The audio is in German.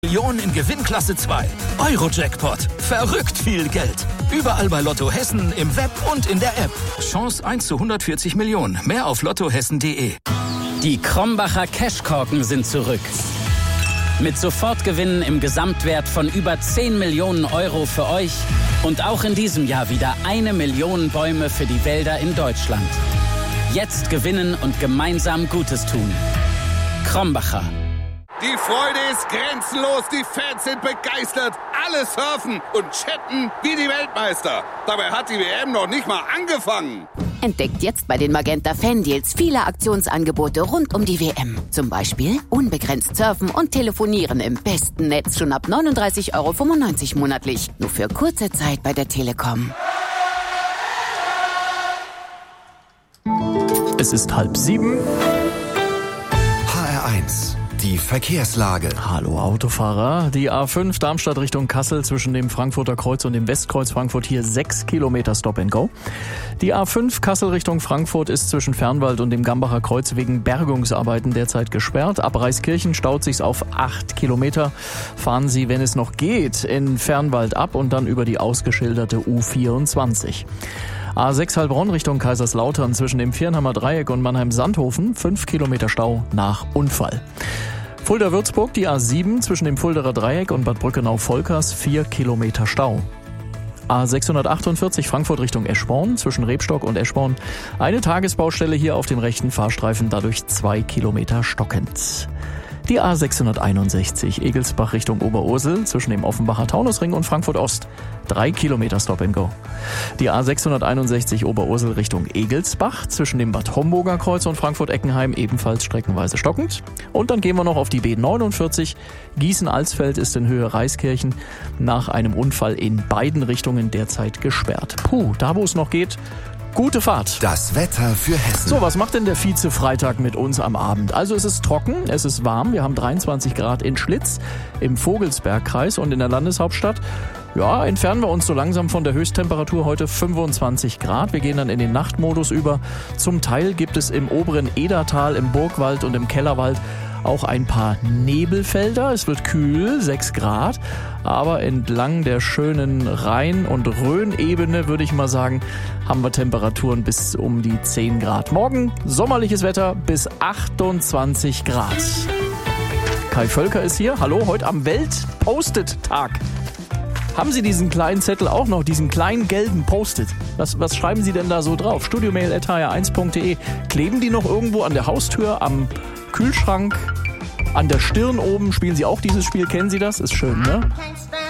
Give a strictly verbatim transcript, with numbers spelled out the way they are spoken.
Millionen in Gewinnklasse zwei. Euro-Jackpot. Verrückt viel Geld. Überall bei Lotto Hessen, im Web und in der App. Chance eins zu hundertvierzig Millionen. Mehr auf lottohessen punkt de. Die Krombacher Cashkorken sind zurück. Mit Sofortgewinnen im Gesamtwert von über zehn Millionen Euro für euch. Und auch in diesem Jahr wieder eine Million Bäume für die Wälder in Deutschland. Jetzt gewinnen und gemeinsam Gutes tun. Krombacher. Die Freude ist grenzenlos, die Fans sind begeistert, alle surfen und chatten wie die Weltmeister. Dabei hat die W M noch nicht mal angefangen. Entdeckt jetzt bei den Magenta Fan-Deals viele Aktionsangebote rund um die W M. Zum Beispiel unbegrenzt surfen und telefonieren im besten Netz schon ab neununddreißig Euro fünfundneunzig monatlich. Nur für kurze Zeit bei der Telekom. Es ist halb sieben. H R eins. Die Verkehrslage. Hallo Autofahrer. Die A fünf Darmstadt Richtung Kassel zwischen dem Frankfurter Kreuz und dem Westkreuz Frankfurt hier sechs Kilometer Stop and Go. Die A fünf Kassel Richtung Frankfurt ist zwischen Fernwald und dem Gambacher Kreuz wegen Bergungsarbeiten derzeit gesperrt. Ab Reiskirchen staut sich's auf acht Kilometer. Fahren Sie, wenn es noch geht, in Fernwald ab und dann über die ausgeschilderte U vierundzwanzig. A sechs Heilbronn Richtung Kaiserslautern zwischen dem Viernheimer Dreieck und Mannheim-Sandhofen, fünf Kilometer Stau nach Unfall. Fulda-Würzburg, die A sieben zwischen dem Fulderer Dreieck und Bad Brückenau-Volkers, vier Kilometer Stau. A sechshundertachtundvierzig Frankfurt Richtung Eschborn zwischen Rebstock und Eschborn, eine Tagesbaustelle hier auf dem rechten Fahrstreifen, dadurch zwei Kilometer stockend. Die A sechshunderteinundsechzig Egelsbach Richtung Oberursel zwischen dem Offenbacher Taunusring und Frankfurt Ost. Drei Kilometer Stop and Go. Die A sechshunderteinundsechzig Oberursel Richtung Egelsbach zwischen dem Bad Homburger Kreuz und Frankfurt-Eckenheim ebenfalls streckenweise stockend. Und dann gehen wir noch auf die B neunundvierzig. Gießen-Alsfeld ist in Höhe Reiskirchen nach einem Unfall in beiden Richtungen derzeit gesperrt. Puh, da wo es noch geht, gute Fahrt. Das Wetter für Hessen. So, was macht denn der Vize-Freitag mit uns am Abend? Also es ist trocken, es ist warm, wir haben dreiundzwanzig Grad in Schlitz im Vogelsbergkreis und in der Landeshauptstadt. Ja, entfernen wir uns so langsam von der Höchsttemperatur heute fünfundzwanzig Grad. Wir gehen dann in den Nachtmodus über. Zum Teil gibt es im oberen Edertal, im Burgwald und im Kellerwald auch ein paar Nebelfelder. Es wird kühl, sechs Grad. Aber entlang der schönen Rhein- und Rhön-Ebene, würde ich mal sagen, haben wir Temperaturen bis um die zehn Grad. Morgen sommerliches Wetter bis achtundzwanzig Grad. Kai Völker ist hier. Hallo, heute am Welt-Post-it-Tag. Haben Sie diesen kleinen Zettel auch noch, diesen kleinen gelben Post-it? Was, was schreiben Sie denn da so drauf? studiomail at h r eins punkt de. Kleben die noch irgendwo an der Haustür, am Kühlschrank, an der Stirn oben? Spielen Sie auch dieses Spiel? Kennen Sie das? Ist schön, ne?